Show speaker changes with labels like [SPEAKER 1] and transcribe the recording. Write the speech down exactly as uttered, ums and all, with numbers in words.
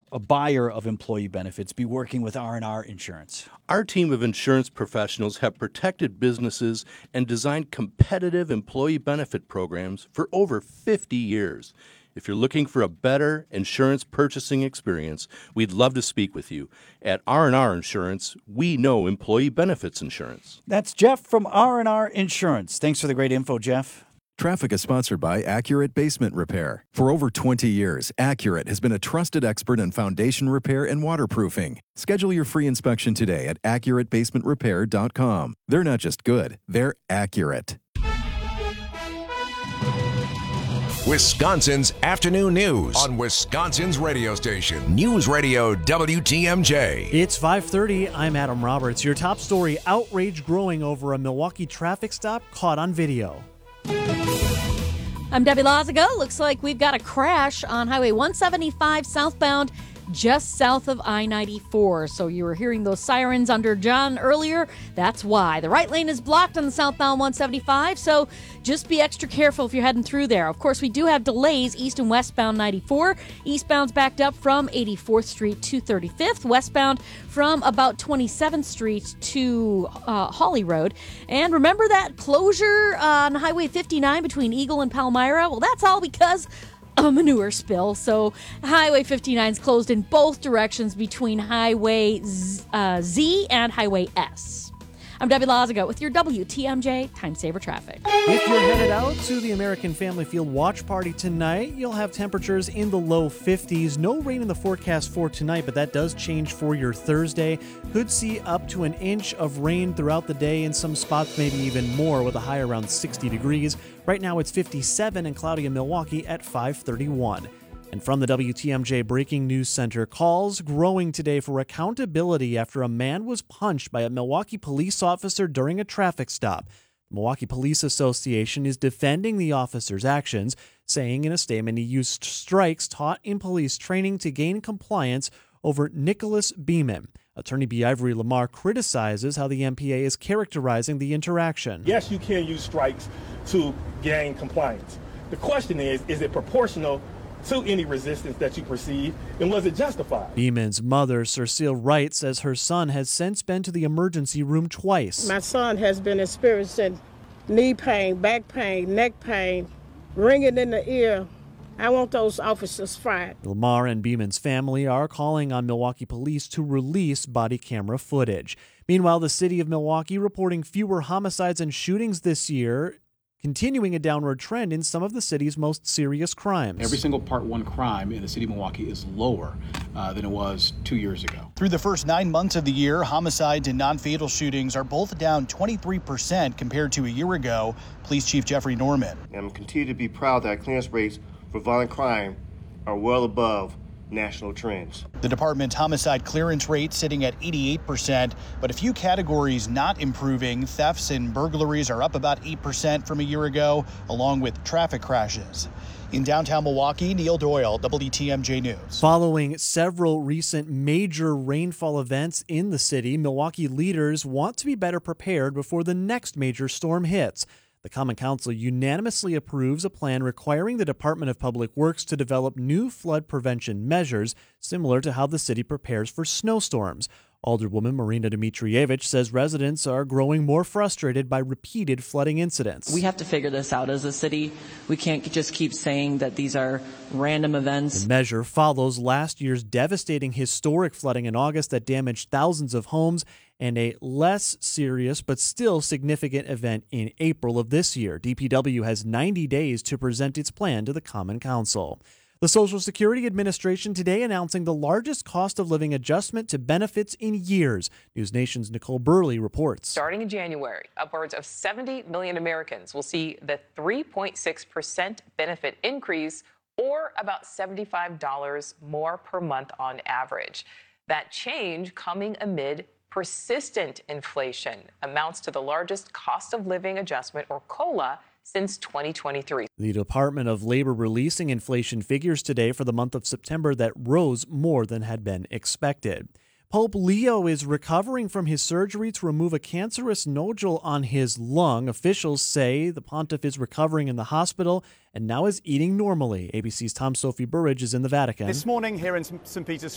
[SPEAKER 1] a buyer of employee benefits be working with R and R Insurance?
[SPEAKER 2] Our team of insurance professionals have protected businesses and designed competitive employee benefit programs for over fifty years. If you're looking for a better insurance purchasing experience, we'd love to speak with you. At R and R Insurance, we know employee benefits insurance.
[SPEAKER 1] That's Jeff from R and R Insurance. Thanks for the great info, Jeff.
[SPEAKER 3] Traffic is sponsored by Accurate Basement Repair. For over twenty years, Accurate has been a trusted expert in foundation repair and waterproofing. Schedule your free inspection today at accurate basement repair dot com. They're not just good, they're accurate.
[SPEAKER 4] Wisconsin's afternoon news on Wisconsin's radio station, News Radio W T M J.
[SPEAKER 5] It's five thirty. I'm Adam Roberts. Your top story, outrage growing over a Milwaukee traffic stop caught on video.
[SPEAKER 6] I'm Debbie Lazago. Looks like we've got a crash on Highway one seventy-five southbound, just south of I ninety-four. So you were hearing those sirens under John earlier. That's why. The right lane is blocked on the southbound one seventy-five, so just be extra careful if you're heading through there. Of course, we do have delays east and westbound ninety-four. Eastbound's backed up from eighty-fourth Street to thirty-fifth. Westbound from about twenty-seventh Street to uh, Hawley Road. And remember that closure on Highway fifty-nine between Eagle and Palmyra? Well, that's all because a manure spill. So Highway fifty-nine is closed in both directions between Highway Z, uh, Z and Highway S. I'm Debbie Lazago with your W T M J Time Saver Traffic.
[SPEAKER 5] If you're headed out to the American Family Field watch party tonight, you'll have temperatures in the low fifties. No rain in the forecast for tonight, but that does change for your Thursday. Could see up to an inch of rain throughout the day, in some spots maybe even more, with a high around sixty degrees. Right now it's fifty-seven and cloudy in Milwaukee at five thirty-one. And from the W T M J Breaking News Center, calls growing today for accountability after a man was punched by a Milwaukee police officer during a traffic stop. The Milwaukee Police Association is defending the officer's actions, saying in a statement he used strikes taught in police training to gain compliance over Nicholas Beeman. Attorney B. Ivory Lamar criticizes how the M P A is characterizing the interaction.
[SPEAKER 7] Yes, you can use strikes to gain compliance. The question is, is it proportional to any resistance that you perceive, and was it justified?
[SPEAKER 5] Beeman's mother, Cecile Wright, says her son has since been to the emergency room twice.
[SPEAKER 8] My son has been experiencing knee pain, back pain, neck pain, ringing in the ear. I want those officers fired.
[SPEAKER 5] Lamar and Beeman's family are calling on Milwaukee police to release body camera footage. Meanwhile, the city of Milwaukee reporting fewer homicides and shootings this year, continuing a downward trend in some of the city's most serious crimes.
[SPEAKER 9] Every single Part one crime in the city of Milwaukee is lower uh, than it was two years ago.
[SPEAKER 10] Through the first nine months of the year, homicides and non-fatal shootings are both down twenty-three percent compared to a year ago. Police Chief Jeffrey Norman.
[SPEAKER 11] And continue to be proud that our clearance rates for violent crime are well above national trends.
[SPEAKER 10] The department's homicide clearance rate sitting at eighty-eight percent, but a few categories not improving. Thefts and burglaries are up about eight percent from a year ago, along with traffic crashes. In downtown Milwaukee, Neil Doyle, W T M J News.
[SPEAKER 5] Following several recent major rainfall events in the city, Milwaukee leaders want to be better prepared before the next major storm hits. The Common Council unanimously approves a plan requiring the Department of Public Works to develop new flood prevention measures, similar to how the city prepares for snowstorms. Alderwoman Marina Dmitrievich says residents are growing more frustrated by repeated flooding incidents.
[SPEAKER 12] We have to figure this out as a city. We can't just keep saying that these are random events.
[SPEAKER 5] The measure follows last year's devastating historic flooding in August that damaged thousands of homes, and a less serious but still significant event in April of this year. D P W has ninety days to present its plan to the Common Council. The Social Security Administration today announcing the largest cost of living adjustment to benefits in years. News Nation's Nicole Burley reports.
[SPEAKER 13] Starting in January, upwards of seventy million Americans will see the three point six percent benefit increase, or about seventy-five dollars more per month on average. That change coming amid persistent inflation amounts to the largest cost of living adjustment, or COLA, since twenty twenty-three.
[SPEAKER 5] The Department of Labor releasing inflation figures today for the month of September that rose more than had been expected. Pope Leo is recovering from his surgery to remove a cancerous nodule on his lung. Officials say the pontiff is recovering in the hospital and now is eating normally. A B C's Tom Sophie Burridge is in the Vatican.
[SPEAKER 14] This morning here in Saint Peter's